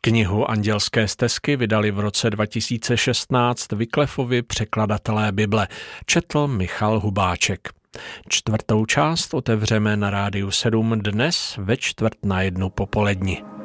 Knihu Andělské stezky vydali v roce 2016 Wycliffovi překladatelé Bible. Četl Michal Hubáček. 4. část otevřeme na Rádiu 7 dnes ve 12:45 popoledni.